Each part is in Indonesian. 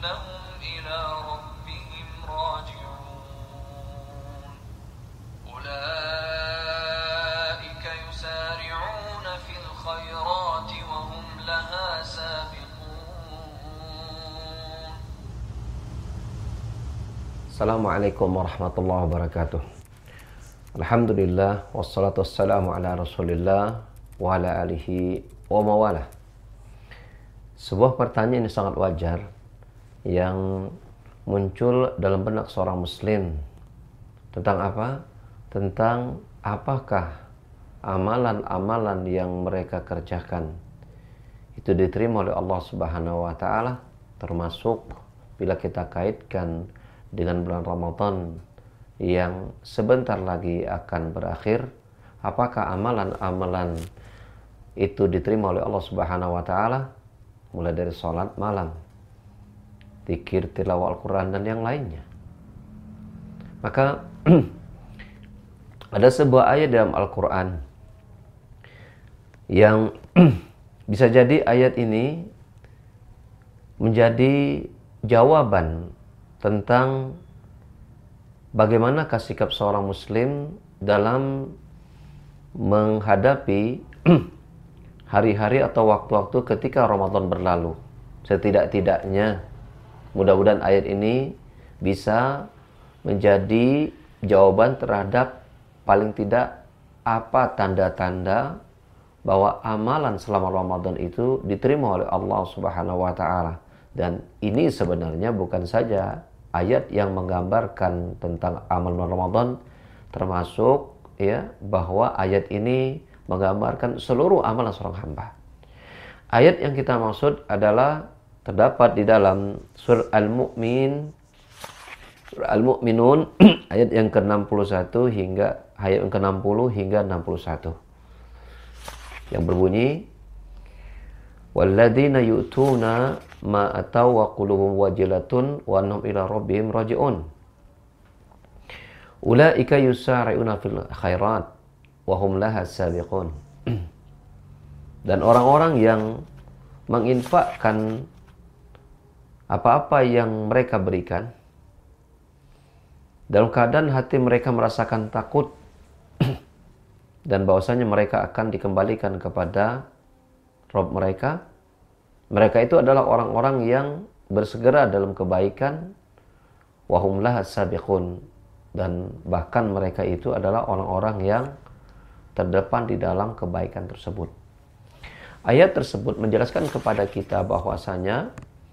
إنهم إلى ربهم راجعون أولئك يسارعون في الخيرات وهم لها سابقون. Assalamualaikum warahmatullahi wabarakatuh. Alhamdulillah wassalatu wassalamu ala Rasulillah wa ala alihi wa mawalah. Sebuah pertanyaan yang sangat wajar yang muncul dalam benak seorang muslim tentang apa? Tentang apakah amalan-amalan yang mereka kerjakan itu diterima oleh Allah Subhanahu wa taala, termasuk bila kita kaitkan dengan bulan Ramadan yang sebentar lagi akan berakhir, apakah amalan-amalan itu diterima oleh Allah Subhanahu wa taala, mulai dari sholat malam, zikir, tilawah Al-Quran dan yang lainnya. Maka ada sebuah ayat dalam Al-Quran yang bisa jadi ayat ini menjadi jawaban tentang bagaimanakah sikap seorang muslim dalam menghadapi hari-hari atau waktu-waktu ketika Ramadan berlalu. Setidak-tidaknya mudah-mudahan ayat ini bisa menjadi jawaban terhadap paling tidak apa tanda-tanda bahwa amalan selama Ramadan itu diterima oleh Allah Subhanahu wa taala. Dan ini sebenarnya bukan saja ayat yang menggambarkan tentang amalan Ramadan, termasuk ya bahwa ayat ini menggambarkan seluruh amalan seorang hamba. Ayat yang kita maksud adalah terdapat di dalam surah Al-Mu'minun ayat yang ke-61 hingga ayat yang ke-60 hingga 61. Yang berbunyi, walladzina yu'tuna ma ataw wa qulubuhum wajilatun wa annahum ila rabbihim raji'un. Ulaika yusari'una fil khairat wa hum laha sabiqun. Dan orang-orang yang menginfakkan apa-apa yang mereka berikan dalam keadaan hati mereka merasakan takut dan bahwasanya mereka akan dikembalikan kepada Rabb mereka. Mereka itu adalah orang-orang yang bersegera dalam kebaikan, wa hum laha sabiqun, dan bahkan mereka itu adalah orang-orang yang terdepan di dalam kebaikan tersebut. Ayat tersebut menjelaskan kepada kita bahwasanya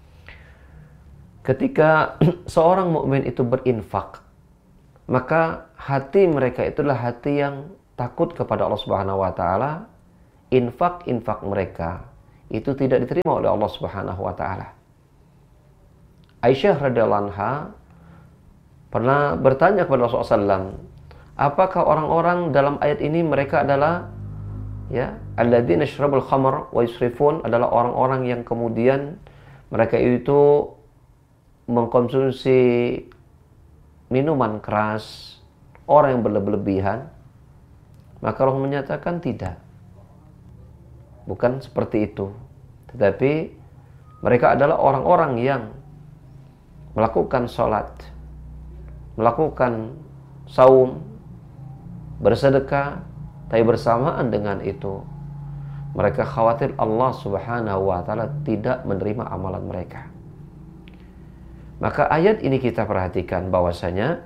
ketika seorang mukmin itu berinfak, maka hati mereka itulah hati yang takut kepada Allah Subhanahu wa taala. Infak-infak mereka itu tidak diterima oleh Allah Subhanahu wa taala. Aisyah radhiyallahu anha pernah bertanya kepada Rasulullah SAW, apakah orang-orang dalam ayat ini mereka adalah ya alladzina yashrabul khamr wa yusrifun, adalah orang-orang yang kemudian mereka itu mengkonsumsi minuman keras, orang yang berlebihan? Maka Allah menyatakan tidak, bukan seperti itu. Tetapi mereka adalah orang-orang yang melakukan sholat, melakukan saum, bersedekah, tapi bersamaan dengan itu mereka khawatir Allah Subhanahu wa taala tidak menerima amalan mereka. Maka ayat ini kita perhatikan bahwasanya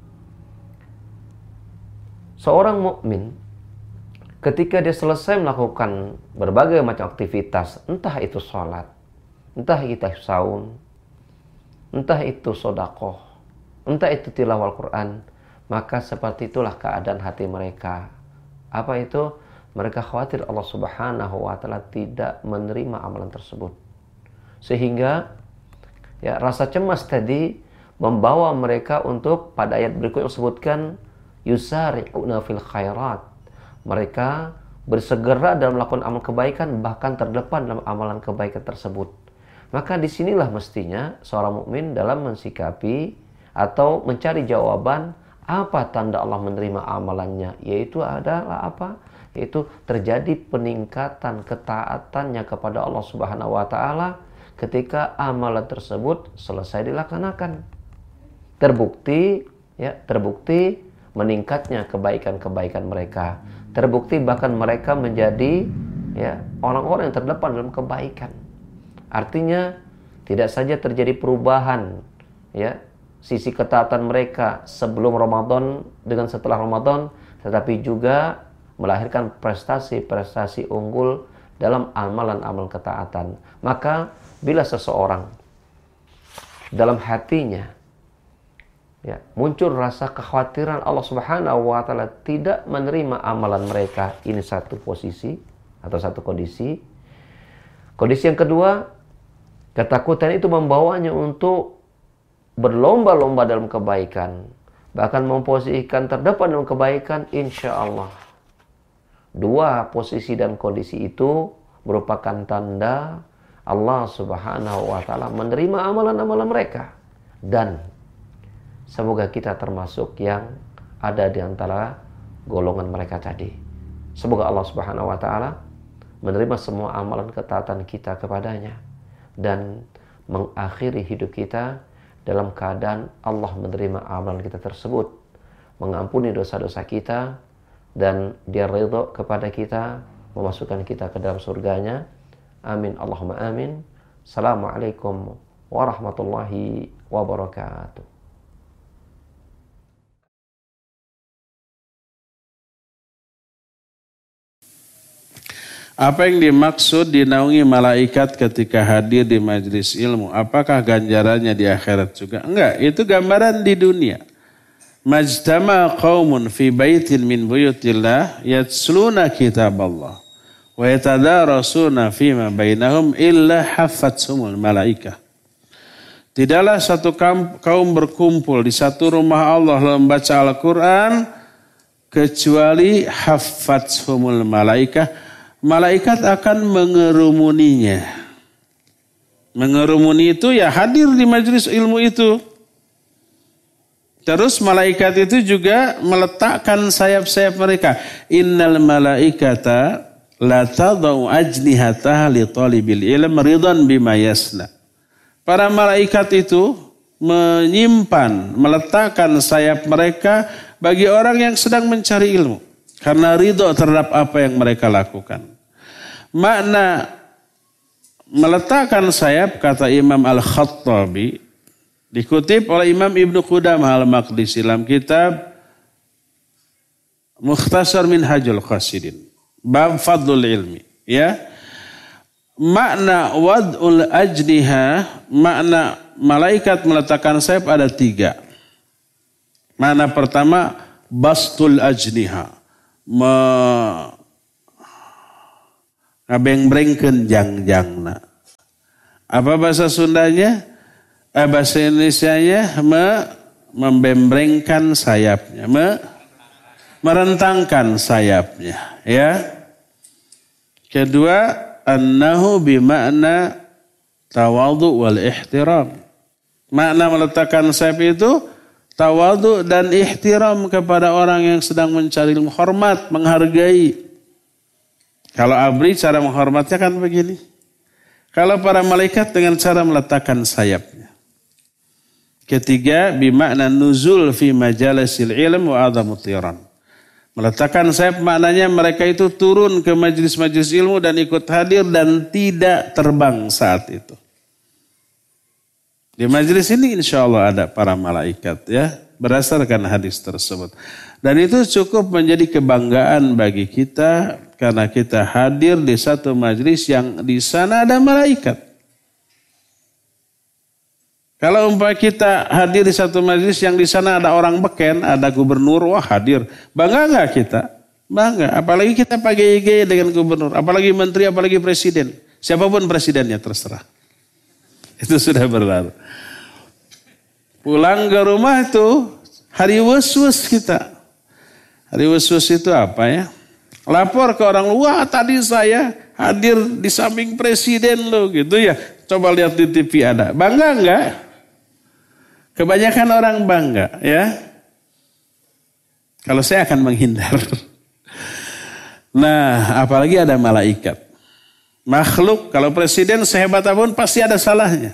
seorang mukmin ketika dia selesai melakukan berbagai macam aktivitas, entah itu sholat, entah itu saum, entah itu sedekah, entah itu tilawah Al-Quran, maka seperti itulah keadaan hati mereka. Apa itu? Mereka khawatir Allah Subhanahu wa taala tidak menerima amalan tersebut. Sehingga ya rasa cemas tadi membawa mereka untuk pada ayat berikutnya disebutkan yusari'una fil khairat. Mereka bersegera dalam melakukan amal kebaikan, bahkan terdepan dalam amalan kebaikan tersebut. Maka disinilah mestinya seorang mukmin dalam mensikapi atau mencari jawaban apa tanda Allah menerima amalannya, yaitu adalah apa? Yaitu terjadi peningkatan ketaatannya kepada Allah Subhanahu wa taala ketika amalan tersebut selesai dilaksanakan. Terbukti meningkatnya kebaikan-kebaikan mereka. Terbukti bahkan mereka menjadi orang-orang yang terdepan dalam kebaikan. Artinya tidak saja terjadi perubahan sisi ketaatan mereka sebelum Ramadan dengan setelah Ramadan, tetapi juga melahirkan prestasi-prestasi unggul dalam amalan-amalan ketaatan. Maka bila seseorang dalam hatinya muncul rasa kekhawatiran Allah Subhanahu wa taala tidak menerima amalan mereka, ini satu posisi atau satu kondisi. Kondisi yang kedua, ketakutan itu membawanya untuk berlomba-lomba dalam kebaikan, bahkan memposisikan terdepan dalam kebaikan, insya Allah. Dua posisi dan kondisi itu merupakan tanda Allah Subhanahu wa taala menerima amalan-amalan mereka. Dan semoga kita termasuk yang ada di antara golongan mereka tadi. Semoga Allah Subhanahu wa taala menerima semua amalan ketaatan kita kepadanya dan mengakhiri hidup kita dalam keadaan Allah menerima amalan kita tersebut, mengampuni dosa-dosa kita, dan Dia ridha kepada kita, memasukkan kita ke dalam surganya. Amin Allahumma amin. Assalamualaikum warahmatullahi wabarakatuh. Apa yang dimaksud dinaungi malaikat ketika hadir di majelis ilmu? Apakah ganjarannya di akhirat juga? Enggak, itu gambaran di dunia. Majtama qaumun fi baitin min buyutillah yatsluna kitaballah wa yatadarasuna fima bainahum illa haffathumul malaikah. Tidaklah satu kaum berkumpul di satu rumah Allah lalu membaca Al-Quran kecuali haffathumul malaikah. Malaikat akan mengerumuninya. Mengerumuni itu hadir di majelis ilmu itu. Terus malaikat itu juga meletakkan sayap-sayap mereka. Innal malaikata la tadau ajnihataha li talibil ilm ridan bima yasna. Para malaikat itu menyimpan, meletakkan sayap mereka bagi orang yang sedang mencari ilmu. Karena ridho terhadap apa yang mereka lakukan. Makna meletakkan sayap, kata Imam Al-Khattabi, dikutip oleh Imam Ibnu Qudamah Al-Maqdisi dalam kitab Mukhtasar Minhajul Qasidin, bab Fadlul Ilmi. Makna wad'ul ajniha, makna malaikat meletakkan sayap ada 3. Makna pertama, bastul ajniha, ngabeng-brengkeun jangjangna. Apa bahasa Sundanya? Bahasa Indonesianya membembrengkan sayapnya, merentangkan sayapnya. Kedua, annahu bimakna tawadhu wal ihtiram. Makna meletakkan sayap itu tawadhu dan ihtiram kepada orang yang sedang mencari ilmu, hormat, menghargai. Kalau abri cara menghormatnya kan begini. Kalau para malaikat dengan cara meletakkan sayapnya. Ketiga, bimakna nuzul fi majalisil ilm wa adamu tiran. Meletakkan sayap maknanya mereka itu turun ke majelis-majelis ilmu dan ikut hadir dan tidak terbang saat itu. Di majelis ini insya Allah ada para malaikat berdasarkan hadis tersebut. Dan itu cukup menjadi kebanggaan bagi kita karena kita hadir di satu majelis yang di sana ada malaikat. Kalau umpama kita hadir di satu majelis yang di sana ada orang beken, ada gubernur, wah hadir. Bangga enggak kita? Bangga. Apalagi kita pakai IG dengan gubernur, apalagi menteri, apalagi presiden. Siapapun presidennya terserah. Itu sudah berlalu. Pulang ke rumah itu hari was-was kita. Hari was-was itu apa ya? Lapor ke orang, wah tadi saya hadir di samping presiden lo gitu ya. Coba lihat di TV ada. Bangga enggak? Kebanyakan orang bangga ya. Kalau saya akan menghindar. Nah, apalagi ada malaikat. Makhluk, kalau presiden sehebat apapun pasti ada salahnya.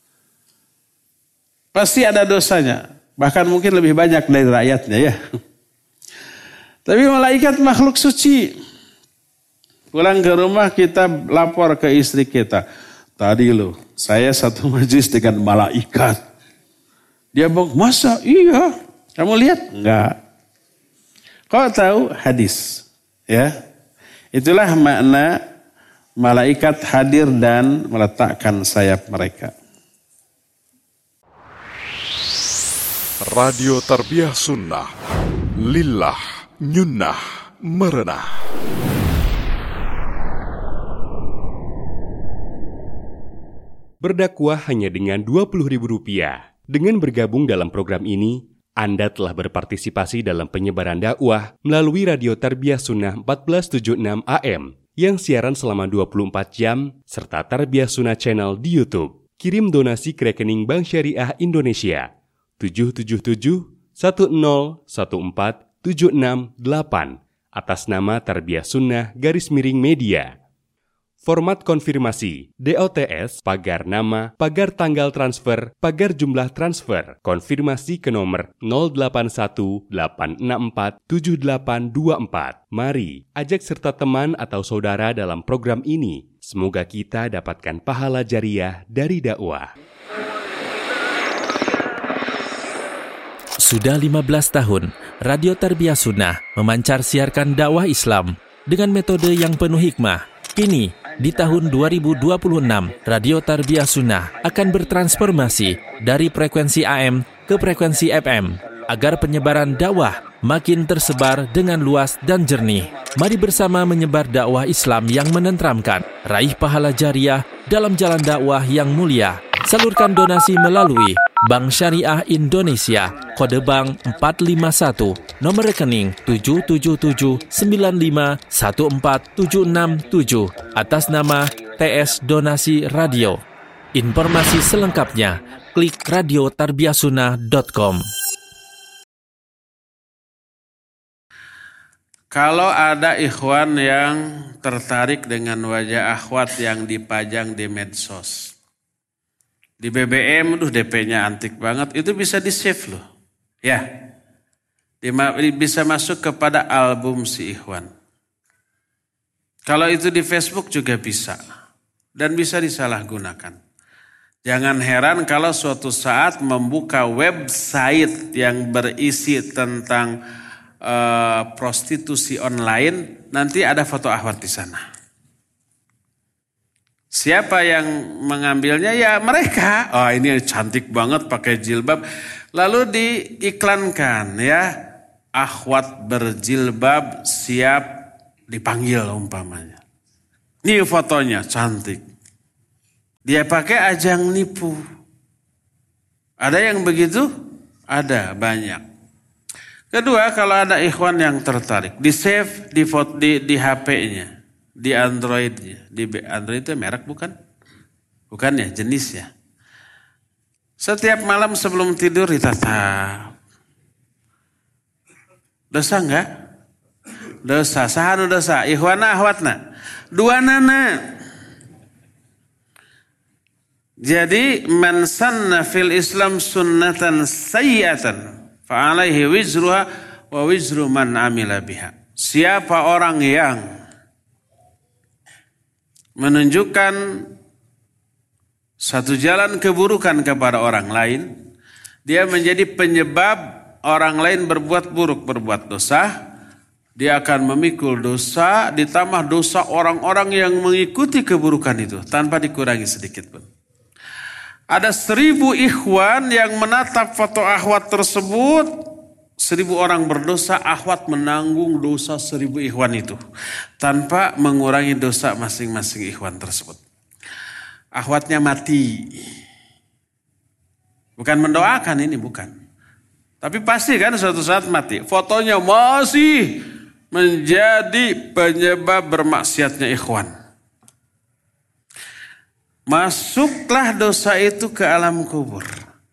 Pasti ada dosanya. Bahkan mungkin lebih banyak dari rakyatnya ya. Tapi malaikat makhluk suci. Pulang ke rumah kita lapor ke istri kita. Tadi loh, saya satu majelis dengan malaikat. Dia bilang, masa iya? Kamu lihat? Enggak. Kau tahu hadis. Ya, itulah makna malaikat hadir dan meletakkan sayap mereka. Radio Tarbiyah Sunnah, lillah, nyunnah, merenah. Berdakwah hanya dengan Rp20.000. Dengan bergabung dalam program ini, Anda telah berpartisipasi dalam penyebaran dakwah melalui Radio Tarbiyah Sunnah 1476 AM yang siaran selama 24 jam serta Tarbiyah Sunnah Channel di YouTube. Kirim donasi ke rekening Bank Syariah Indonesia 777-1014-768 atas nama Tarbiyah Sunnah _media. Format konfirmasi, DOTS, pagar nama, pagar tanggal transfer, pagar jumlah transfer, konfirmasi ke nomor 0818647824. Mari, ajak serta teman atau saudara dalam program ini. Semoga kita dapatkan pahala jariah dari dakwah. Sudah 15 tahun, Radio Tarbiyah Sunnah memancar siarkan dakwah Islam dengan metode yang penuh hikmah. Kini, di tahun 2026, Radio Tarbiyah Sunnah akan bertransformasi dari frekuensi AM ke frekuensi FM agar penyebaran dakwah makin tersebar dengan luas dan jernih. Mari bersama menyebar dakwah Islam yang menenteramkan, raih pahala jariah dalam jalan dakwah yang mulia. Salurkan donasi melalui Bank Syariah Indonesia, kode bank 451, nomor rekening 777951477 atas nama TS Donasi Radio. Informasi selengkapnya klik radiotarbiyahsunnah.com. Kalau ada ikhwan yang tertarik dengan wajah akhwat yang dipajang di medsos, di BBM, DP-nya antik banget, itu bisa di-save loh. Ya, bisa masuk kepada album si ikhwan. Kalau itu di Facebook juga bisa. Dan bisa disalahgunakan. Jangan heran kalau suatu saat membuka website yang berisi tentang prostitusi online, nanti ada foto akhwat di sana. Siapa yang mengambilnya? Ya mereka. Oh ini cantik banget pakai jilbab. Lalu diiklankan ya. Akhwat berjilbab siap dipanggil umpamanya. Ini fotonya cantik. Dia pakai ajang nipu. Ada yang begitu? Ada banyak. Kedua, kalau ada ikhwan yang tertarik, di-save di HP-nya. Di Android-nya. Di Android itu merek bukan? Bukan ya, jenis ya. Setiap malam sebelum tidur ditatap. Dosa enggak? Dosa. Sahanu dosa. Ikhwana ahwatna. Dua nana. Jadi man sanna fil Islam sunnatan sayyatan fa'alaihi wizruha wa wizru man amila biha. Siapa orang yang menunjukkan satu jalan keburukan kepada orang lain, dia menjadi penyebab orang lain berbuat buruk, berbuat dosa, dia akan memikul dosa, ditambah dosa orang-orang yang mengikuti keburukan itu, tanpa dikurangi sedikit pun. Ada 1000 ikhwan yang menatap foto akhwat tersebut, 1000 orang berdosa, akhwat menanggung dosa 1000 ikhwan itu tanpa mengurangi dosa masing-masing ikhwan tersebut. Akhwatnya mati. Bukan mendoakan ini, bukan. Tapi pasti kan suatu saat mati. Fotonya masih menjadi penyebab bermaksiatnya ikhwan. Masuklah dosa itu ke alam kubur.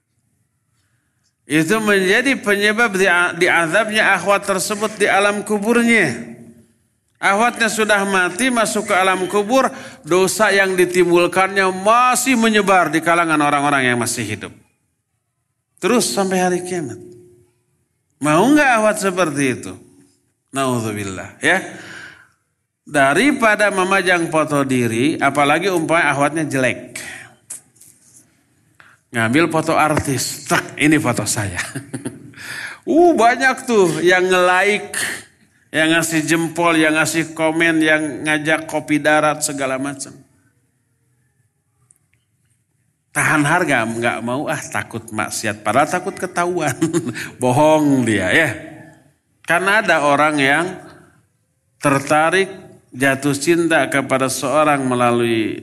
Itu menjadi penyebab diazabnya akhwat tersebut di alam kuburnya. Ahwatnya sudah mati, masuk ke alam kubur, dosa yang ditimbulkannya masih menyebar di kalangan orang-orang yang masih hidup. Terus sampai hari kiamat. Mau nggak ahwat seperti itu? Naudzubillah, ya. Daripada memajang foto diri, apalagi umpamanya ahwatnya jelek. Ngambil foto artis, ini foto saya. Banyak tuh yang nge-like, yang ngasih jempol, yang ngasih komen, yang ngajak kopi darat segala macam. Tahan harga, nggak mau takut maksiat, padahal takut ketahuan. Bohong dia ya. Karena ada orang yang tertarik jatuh cinta kepada seorang melalui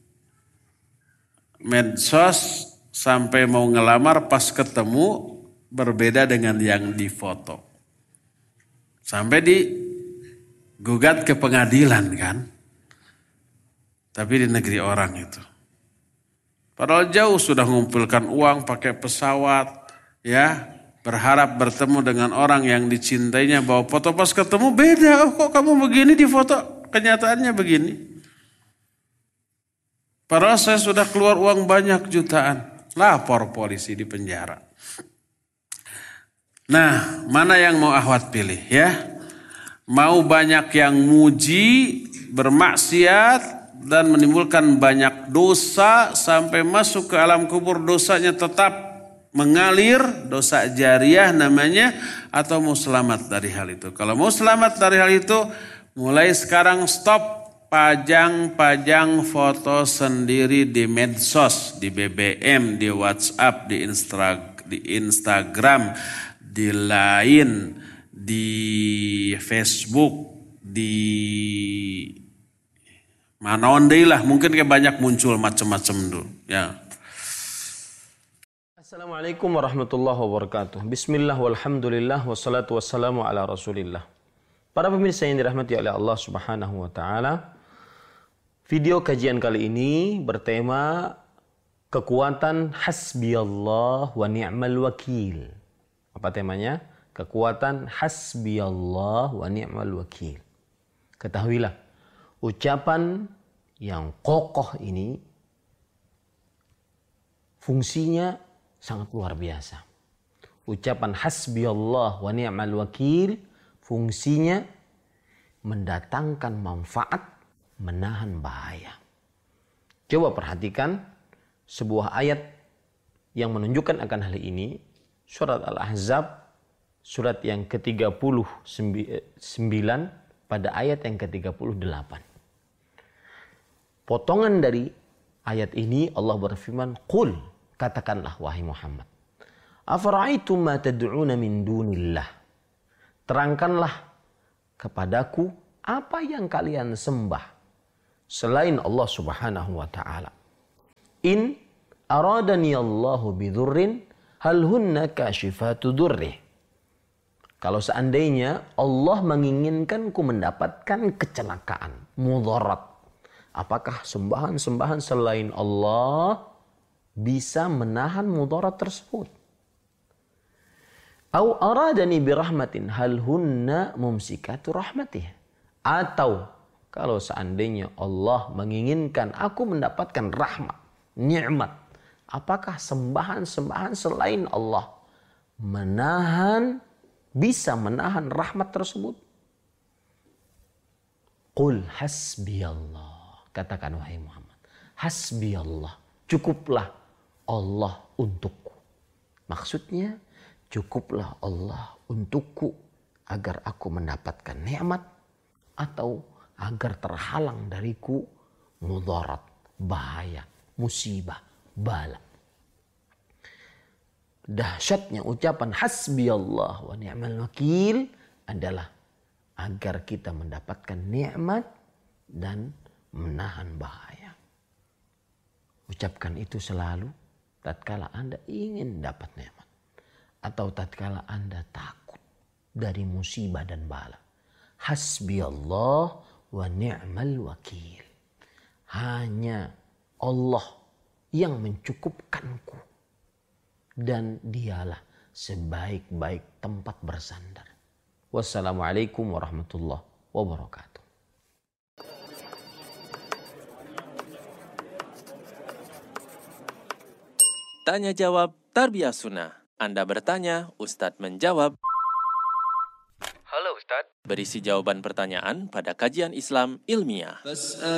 medsos sampai mau ngelamar, pas ketemu berbeda dengan yang difoto. Sampai digugat ke pengadilan kan. Tapi di negeri orang itu. Padahal jauh sudah mengumpulkan uang pakai pesawat. Ya, berharap bertemu dengan orang yang dicintainya. Bawa foto, pas ketemu beda. Kok kamu begini di foto? Kenyataannya begini. Padahal saya sudah keluar uang banyak jutaan. Lapor polisi di penjara. Nah, mana yang mau ahwat pilih ya? Mau banyak yang muji, bermaksiat, dan menimbulkan banyak dosa sampai masuk ke alam kubur, dosanya tetap mengalir, dosa jariah namanya, atau mau selamat dari hal itu? Kalau mau selamat dari hal itu, mulai sekarang stop pajang-pajang foto sendiri di medsos, di BBM, di WhatsApp, di Instagram, di Line, di Facebook, di mana ondei lah, mungkin kayak banyak muncul macam-macam dulu. Ya. Assalamualaikum warahmatullahi wabarakatuh. Bismillah walhamdulillah wassalatu wassalamu ala rasulillah. Para pemirsa yang dirahmati oleh Allah subhanahu wa ta'ala, video kajian kali ini bertema kekuatan hasbiyallah wa ni'mal wakil. Apa temanya? Kekuatan hasbiyallah wa ni'mal wakil. Ketahuilah, ucapan yang kokoh ini fungsinya sangat luar biasa. Ucapan hasbiyallah wa ni'mal wakil fungsinya mendatangkan manfaat, menahan bahaya. Coba perhatikan sebuah ayat yang menunjukkan akan hal ini. Surat Al-Ahzab, surat yang ke-39 pada ayat yang ke-38. Potongan dari ayat ini Allah berfirman, "Qul," katakanlah wahai Muhammad, "Afara'aitum ma tad'una min dunillah." Terangkanlah kepadaku apa yang kalian sembah selain Allah Subhanahu wa taala. In aradani Allahu bidurrin hal hunna kashifatu durrih. Kalau seandainya Allah menginginkanku mendapatkan kecelakaan, mudarat, apakah sembahan-sembahan selain Allah bisa menahan mudarat tersebut? Au aradani birahmatin hal hunna mumsikatu rahmatih. Atau kalau seandainya Allah menginginkan aku mendapatkan rahmat, nikmat, apakah sembahan-sembahan selain Allah bisa menahan rahmat tersebut? Qul hasbiyallah. Katakan wahai Muhammad, hasbiyallah. Cukuplah Allah untukku. Maksudnya, cukuplah Allah untukku agar aku mendapatkan nikmat atau agar terhalang dariku mudarat, bahaya, musibah, bala. Dahsyatnya ucapan hasbiyallah wa ni'mal wakil adalah agar kita mendapatkan nikmat dan menahan bahaya. Ucapkan itu selalu tatkala Anda ingin dapat nikmat atau tatkala Anda takut dari musibah dan bala. Hasbiyallah wa ni'mal wakil. Hanya Allah yang mencukupkanku dan dialah sebaik-baik tempat bersandar. Wassalamualaikum warahmatullahi wabarakatuh. Tanya jawab Tarbiyah Sunnah. Anda bertanya, Ustadz menjawab. Halo Ustadz. Berisi jawaban pertanyaan pada kajian Islam ilmiah.